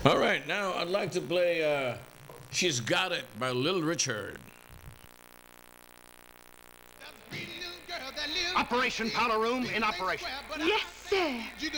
All right, now I'd like to play She's Got It by Little Richard. Operation Powder Room in operation. Yes, sir.